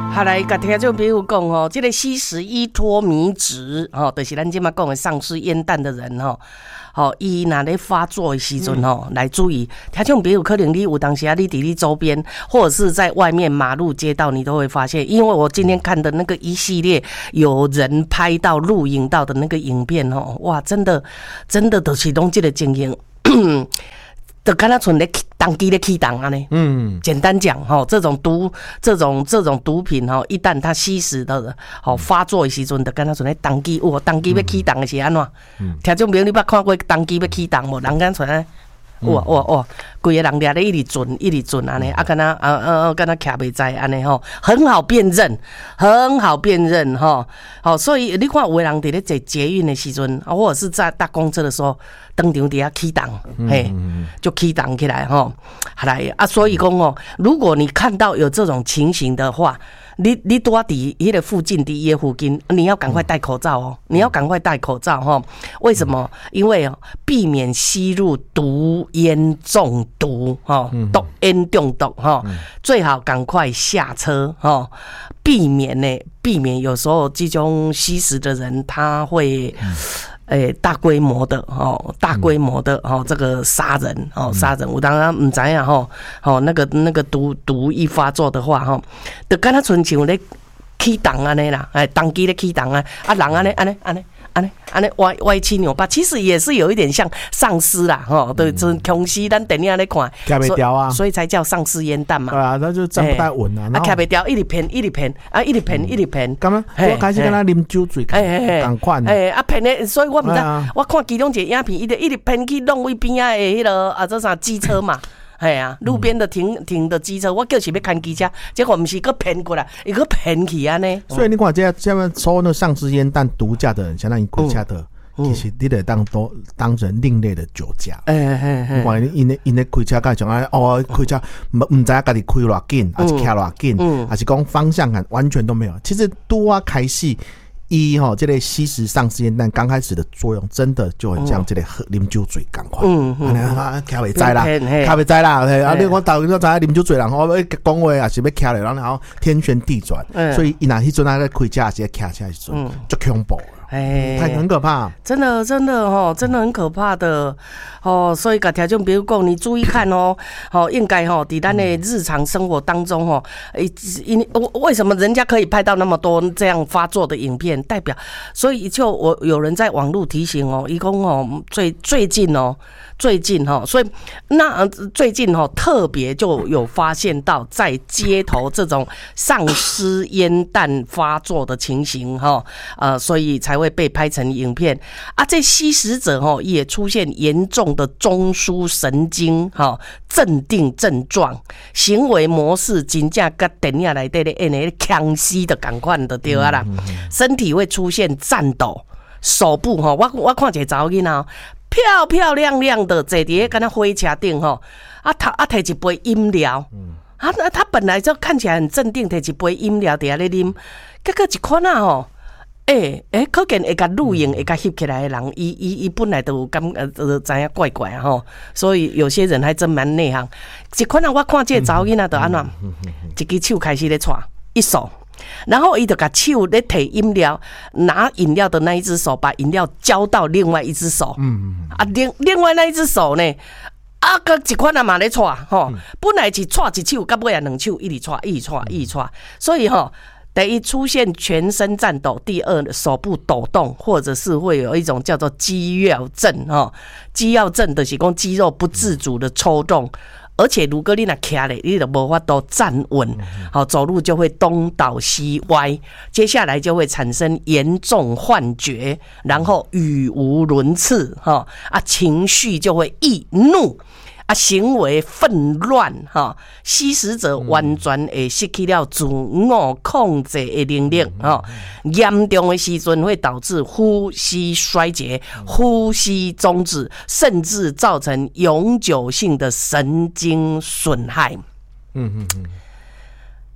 好来，甲听众朋友讲吼，这个吸食依托迷质吼，就是咱今嘛讲的丧失烟弹的人吼。好，伊若咧发作的时阵吼，来注意，听众朋友可能你有当时啊，你伫你周边，或者是在外面马路街道，你都会发现，因为我今天看的那个一系列有人拍到、录影到的那个影片吼，哇，真的就是拢这个情形。就敢若像咧当机咧起动安尼，简单讲吼，这种毒品吼，一旦它吸食的吼发作的时阵，就敢若像咧当机，当机要起动的是安怎？听众朋友，你捌看过当机要起动无？人敢像咧，哇，规个人掠咧一直准安尼，敢若徛袂在安尼吼，很好辨认吼，好，所以你看有的人伫咧坐捷运的时阵，或者是在搭公车的时候。当场底下起动，嘿，就起动起来吼，来啊！所以讲哦，如果你看到有这种情形的话，你住在迄个附近，伫伊附近，你要赶快戴口罩哦！你要赶快戴口罩哈！为什么？因为哦，避免吸入毒烟中毒哈，毒烟中毒哈，最好赶快下车哈，避免有时候这种吸食的人他会。大规模的这个杀人，我当然唔知呀那个毒一发作的话就敢若亲像咧起动安尼啦，当机咧起动啊，人安尼歪七扭八，其实也是有一点像丧尸啦，对，就是空袭咱电影咧看， 徛袂掉啊， 所以才叫丧尸烟弹嘛。 对啊，那就站不太稳啊。 徛袂掉，一直骗，一直骗。 干嘛？我开始跟他啉酒醉，赶快。 骗的，所以我唔知，我看其中一个影片，一直骗去弄位边仔的迄个这啥机车嘛。哎呀，路边的停的机车，我就是要看机车，结果不是个骗过来，一个骗去安尼。 所以你看，这样抽那丧尸烟弹毒驾的人，相当于开车的，其实你得当成另类的酒驾。你看，因咧开车干像开车唔知家己开偌紧，还是开偌紧，还是讲方向感完全都没有。其实拄啊开始。这类吸食丧尸烟弹刚开始的作用，真的就很像这类啉酒醉赶快，徛袂在啦，你我到时候知啉酒醉人，我讲话也是要徛咧，然后天旋地转，所以伊若迄阵啊咧开车也是徛车时阵，就恐怖了。很可怕， 真的很可怕的哦。所以甲听众朋友讲，你注意看哦，应该伫咱的日常生活当中为什么人家可以拍到那么多这样发作的影片？代表，所以就有人在网络提醒伊讲最近所以那最近特别就有发现到在街头这种丧尸烟弹发作的情形所以才会被拍成影片啊。这吸食者也出现严重的中枢神经镇定症状，行为模式真正跟电影内底咧演的强吸的同款就对啊啦，身体会出现颤抖，手部我看一个查某囡仔漂漂亮亮的坐伫跟他火车顶摕一杯饮料，他本来就看起来很镇定，摕一杯饮料伫遐咧啉，结果一看可见会甲录影会甲翕起来的人，伊本来都有知影怪怪所以有些人还真蛮内行。一看我看这个查某囡仔就安怎，一只手开始咧抓一手。然后伊就把手咧摕饮料，拿饮料的那一只手把饮料交到另外一只手，另外那一只手呢，个一款嘛咧抓本来是抓一手，到尾两手一直抓，所以第一出现全身颤抖，第二手部抖动，或者是会有一种叫做肌药症肌药症就是讲肌肉不自主的抽动。而且如果你若徛咧，你就无法度站稳，走路就会东倒西歪，接下来就会产生严重幻觉，然后语无伦次，情绪就会易怒。行为纷乱吸食者完全会失去了自我控制的能力严重的时阵会导致呼吸衰竭、呼吸中止，甚至造成永久性的神经损害。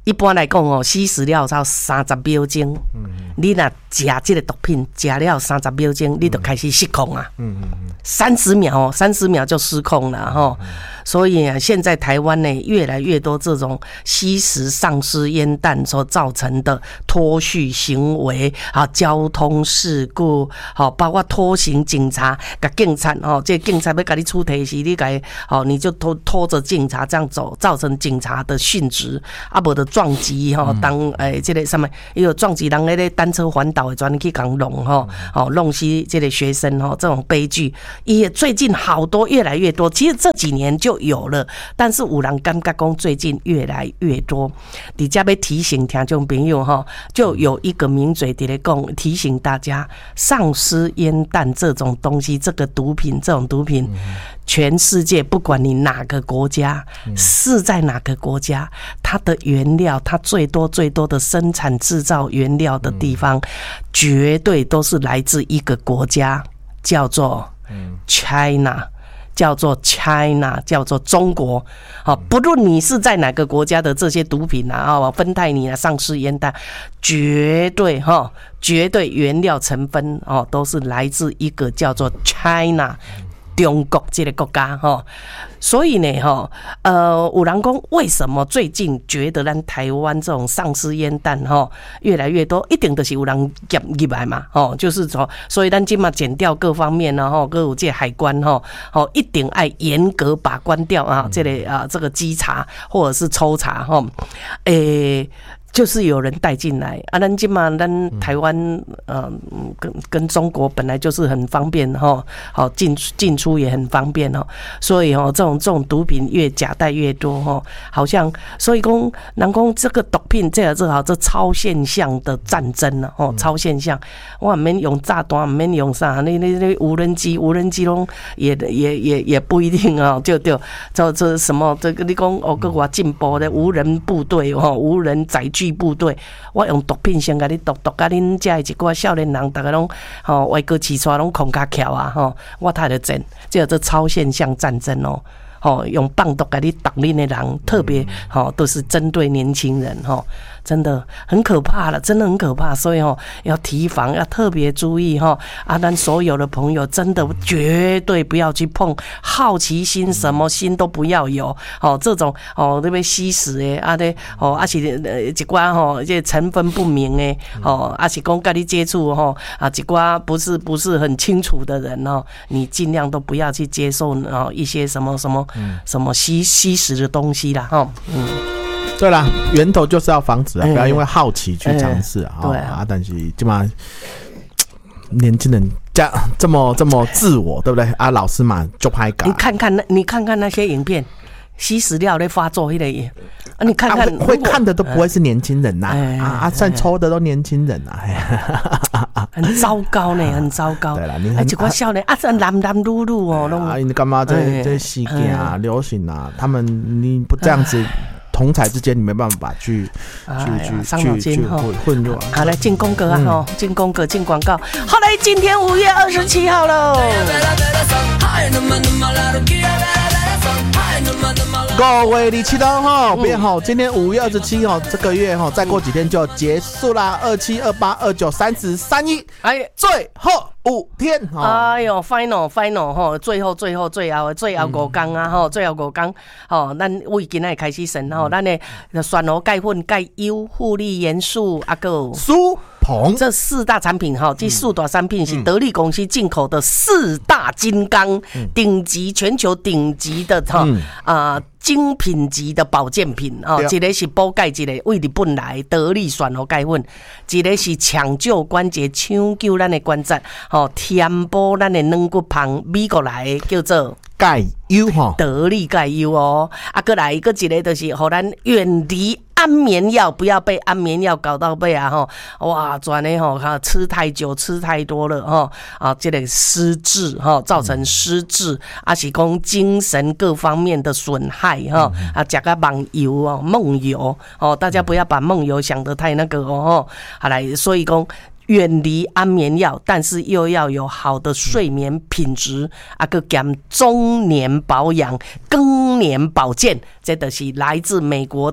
一般来讲哦，吸食了才30秒钟，你若食这个毒品，食了30秒钟，你就开始失控啊，30秒，30秒就失控了哈。所以啊，现在台湾呢越来越多这种吸食丧尸烟弹所造成的脱序行为啊，交通事故，好，包括拖行警察，甲警察哦，这警察要甲你出题时，你就拖着警察这样走，造成警察的殉职，啊，无的撞击哈，当这个什么，有撞击人那个单车环岛的专去讲弄哈，弄死这个学生哈，这种悲剧也最近好多，越来越多。其实这几年就有了，但是有人感觉讲最近越来越多。底下要提醒听众朋友哈，就有一个名嘴在咧讲，提醒大家，丧尸烟弹这种东西，这个毒品，这种毒品，全世界不管你哪个国家，是在哪个国家，它的原料，它最多的生产制造原料的地方，绝对都是来自一个国家，叫做China。叫做 China， 叫做中国，不论你是在哪个国家的这些毒品啊，芬太尼啊、丧尸烟弹，绝对原料成分都是来自一个叫做 China。中国这个国家所以呢有人讲为什么最近觉得咱台湾这种丧尸烟弹越来越多，一定就是有人夹入来嘛就是说，所以咱今嘛检调各方面呢各有这海关一定要严格把关掉啊，这个稽查或者是抽查就是有人带进来啊，咱今嘛咱台湾跟中国本来就是很方便进出也很方便所以这种毒品越夹带越多好像所以讲人讲这个毒品这超现象的战争超现象，我唔免用炸弹，唔免用啥，那无人机拢也不一定这什么这个你讲各国进步的无人部队无人载具部队，我用毒品先甲你毒甲恁遮一寡少年人，大家拢歪哥起床拢空卡翘啊我睇得真，这超现象战争用棒毒甲你毒恁的人，特别都是针对年轻人真的很可怕了，真的很可怕，所以要提防，要特别注意咱所有的朋友真的绝对不要去碰，好奇心什么心都不要有这种那边吸食的是一寡这成分不明的是讲跟你接触一寡不是很清楚的人你尽量都不要去接受一些什么吸食的东西啦对啦，源头就是要防止不要因为好奇去尝试对但是基本上年轻人这么自我，对不对老师嘛就拍搞， 你看看那些影片，吸食料在发作那个也你看看会看的都不会是年轻人算抽的都年轻人很糟糕呢，很糟糕。 对啦， 一寡少年男女女你干嘛这事件流行他们你不这样子。同才之间你没办法去混入好，来进公格进公格进广告。好嘞，今天5月27号喽。 5月27号别今天5月27这个月再过几天就结束啦，27、28、29、30、31，最后5天哎呦 final 最后最后5天最后5天咱为今仔开始算咱的酸螺钙粉钙优护理元素苏鹏这4大产品这4大产品是得力公司进口的4大金刚，全球顶级的精品级的保健品一个是补钙，一个为日本来得力酸螺钙粉，一个是抢救关节，抢救咱的关节填补咱的软骨棒，美国来的叫做钙优得力钙优再来一个就是让咱远离安眠药，不要被安眠药搞到背哇转的吃太久吃太多了这个失智造成失智是讲精神各方面的损害吃个梦游梦游大家不要把梦游想得太那个好来，所以讲远离安眠药，但是又要有好的睡眠品质再兼中年保养更年保健，这就是来自美国的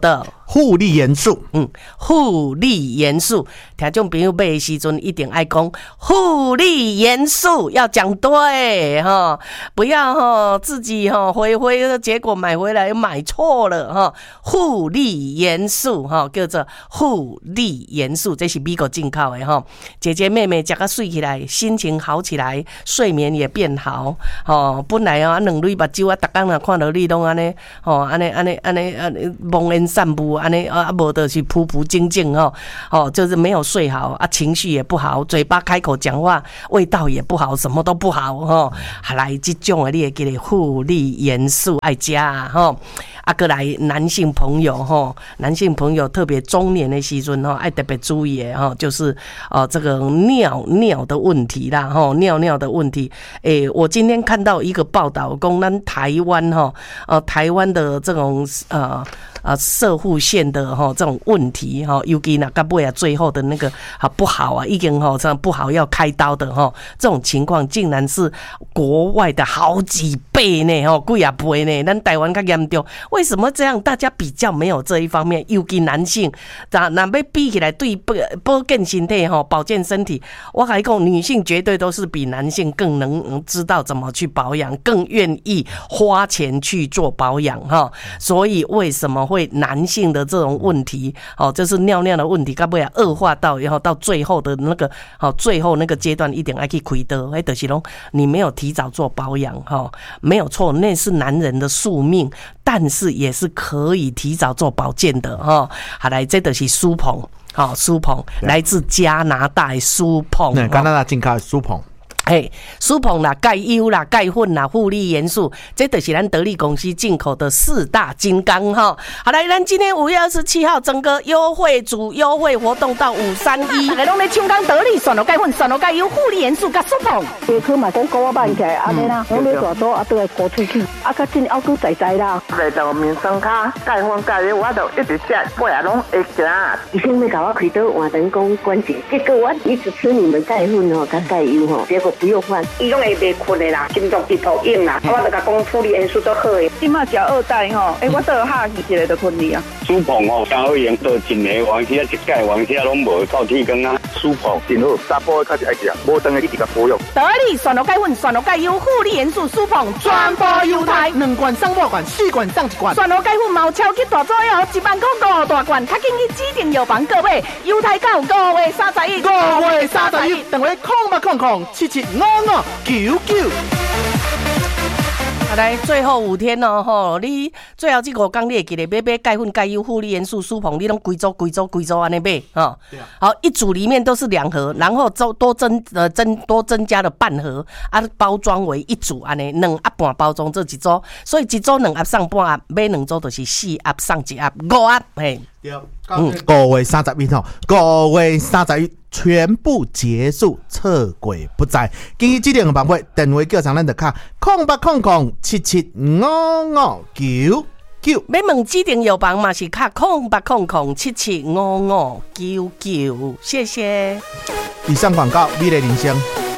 护理元素， 护理元素，听众朋友买的时阵一定爱讲护理元素，要讲对哈，不要哈自己哈灰结果买回来买错了哈。护理元素哈叫做护理元素，这是美国进口的哈。姐姐妹妹吃个睡起来，心情好起来，睡眠也变好。哦，本来啊两蕊目睭啊，逐工啊看到你拢安尼，哦安尼蒙恩散步，安尼啊无就是普普静静哦，哦就是没有睡好啊，情绪也不好，嘴巴开口讲话味道也不好，什么都不好哦。来这种的你会记得护理元素爱加哈。啊，过来男性朋友哈，男性朋友特别中年的时阵哈，爱特别注意的哈，就是这个尿的问题啦哈，尿的问题。我今天看到一个报道，讲咱台湾哈，台湾的这种射护线的哈这种问题哈，尤其那到尾啊最后的那个不好啊，已经哈这样不好要开刀的哈，这种情况竟然是国外的好几倍呢哈，几啊倍呢，咱台湾较严重。为什么这样？大家比较没有这一方面，尤其男性，那要比起来对保健身体哈，保健身体，我跟你讲，女性绝对都是比男性更能知道怎么去保养，更愿意花钱去做保养哈。所以为什么会男性的这种问题，哦，就是尿的问题，到尾恶化到然后到最后的那个最后那个阶段，一定要去开刀，就是说你没有提早做保养哈，没有错，那是男人的宿命。但是也是可以提早做保健的哈。好，来，这就是苏鹏，好，苏鹏来自加拿大的苏鹏， 加拿大进口的苏鹏。 苏鹏啦、钙优啦、钙混啦、护理元素，这就是咱得力公司进口的4大金刚哈。好来，咱今天5月27号整个优惠活动到531，大家拢在抢讲得力选罗钙混、选罗钙优、护理元素甲苏鹏。 下课嘛讲高啊慢起来，安尼啦，拢咧大多啊都来过出去，啊较真还佫在啦。 来到面生卡钙混钙优，我就一直吃，尾仔拢会行。 医生要甲我开刀换人工关节，结果我一直吃你们钙混吼、甲钙优吼，结果不用换，伊拢会袂困的啦，心脏直头硬啦。我就甲讲护理元素都好的， 即马食2代吼，我倒下去一个就困去啊。 苏鹏吼，刚好用倒真个王车，一盖王车拢无到铁缸啊。 苏鹏真好，查甫较是爱食，无当个一直甲保养。 得力选罗钙混、选罗钙优、护理元素苏鹏全部优待 ，2罐送2罐，4罐送1罐。 选罗钙混毛超级大作哦，1万块5大罐，较紧去指定药房购买，优待到5月31。 5月31，电话0800775599。 来，最后5天哦，吼，你最后这5天你会记得买钙混、钙优、护理元素、苏鹏，你拢规组安尼买哈。好，一组里面都是2盒，然后多增加了半盒，啊，包装为一组安尼，2盒半包装这一组，所以一组2盒送半盒，买2组就是4盒送1盒，5盒嘿。 对，5月31号，5月31全部结束，撤轨不在。建议指定的办法，电话叫上咱的卡，0800775599。 要问指定药房嘛是卡0800775599，谢谢。 以上广告，美丽人生。